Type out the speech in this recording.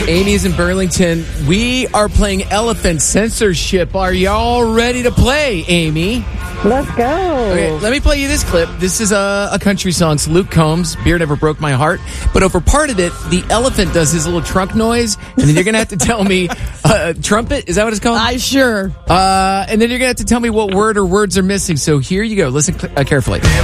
Amy's in Burlington. We are playing Elephant Censorship. Are y'all ready to play, Amy? Let's go. Okay, let me play you this clip. This is a country song. It's Luke Combs, Beer Never Broke My Heart. But over part of it, the elephant does his little trunk noise. And then you're going to have to tell me, trumpet, is that what it's called? Sure. And then you're going to have to tell me what word or words are missing. So here you go. Listen carefully.